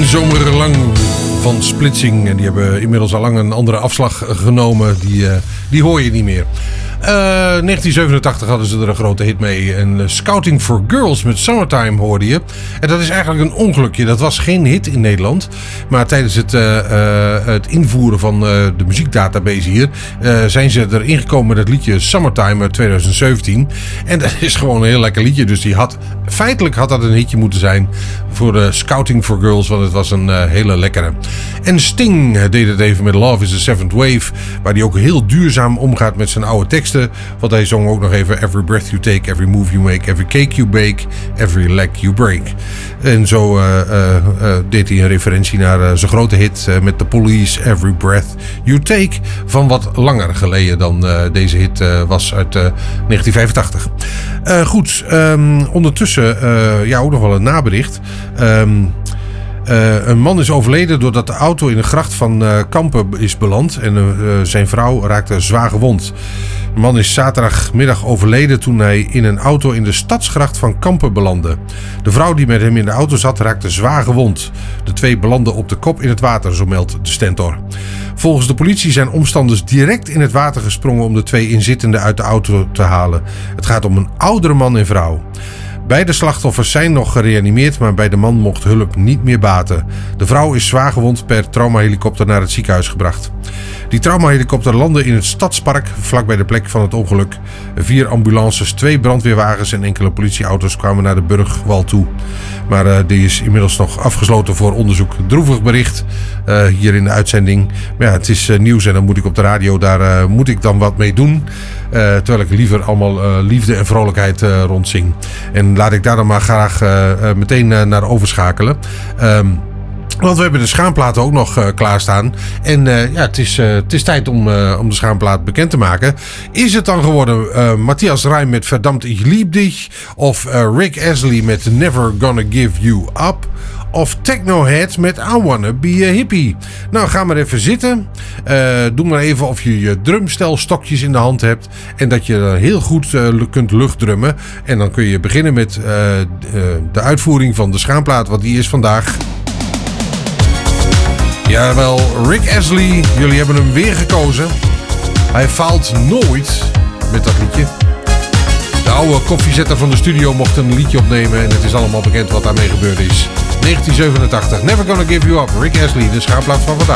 zomer lang van Splitsing. En die hebben inmiddels al lang een andere afslag genomen. Die hoor je niet meer. 1987 hadden ze er een grote hit mee. En Scouting for Girls met Summertime hoorde je. En dat is eigenlijk een ongelukje. Dat was geen hit in Nederland. Maar tijdens het invoeren van de muziekdatabase hier zijn ze erin gekomen met het liedje Summertime uit 2017. En dat is gewoon een heel lekker liedje. Dus feitelijk had dat een hitje moeten zijn voor de Scouting for Girls. Want het was een hele lekkere. En Sting deed het even met Love is the Seventh Wave. Waar hij ook heel duurzaam omgaat met zijn oude teksten. Want hij zong ook nog even Every breath you take, every move you make, every cake you bake, every leg you break. En zo deed hij een referentie naar zijn grote hit met The Police, Every breath you take. Van wat langer geleden dan deze hit was uit 1985. Goed, ondertussen ook nog wel een nabericht. Een man is overleden doordat de auto in de gracht van Kampen is beland en zijn vrouw raakte zwaar gewond. De man is zaterdagmiddag overleden toen hij in een auto in de stadsgracht van Kampen belandde. De vrouw die met hem in de auto zat raakte zwaar gewond. De twee belanden op de kop in het water, zo meldt de Stentor. Volgens de politie zijn omstanders direct in het water gesprongen om de twee inzittenden uit de auto te halen. Het gaat om een oudere man en vrouw. Beide slachtoffers zijn nog gereanimeerd, maar bij de man mocht hulp niet meer baten. De vrouw is zwaar gewond per traumahelikopter naar het ziekenhuis gebracht. Die traumahelikopter landde in het Stadspark, vlakbij de plek van het ongeluk. 4 ambulances, 2 brandweerwagens en enkele politieauto's kwamen naar de Burgwal toe. Maar die is inmiddels nog afgesloten voor onderzoek. Droevig bericht hier in de uitzending. Maar ja, het is nieuws en dan moet ik op de radio, daar moet ik dan wat mee doen. Terwijl ik liever allemaal liefde en vrolijkheid rondzing. En laat ik daar dan maar graag meteen naar overschakelen. Want we hebben de schaamplaten ook nog klaarstaan. En het is tijd om de schaamplaat bekend te maken. Is het dan geworden Matthias Reim met Verdammt ich lieb dich? Of Rick Astley met Never Gonna Give You Up? Of Technohead met I Wanna Be a Hippie? Nou, ga maar even zitten. Doe maar even of je je drumstelstokjes in de hand hebt. En dat je heel goed kunt luchtdrummen. En dan kun je beginnen met de uitvoering van de schaamplaat. Want die is vandaag... Jawel, Rick Astley. Jullie hebben hem weer gekozen. Hij faalt nooit met dat liedje. De oude koffiezetter van de studio mocht een liedje opnemen. En het is allemaal bekend wat daarmee gebeurd is. 1987, Never Gonna Give You Up. Rick Astley, de schaamplaat van vandaag.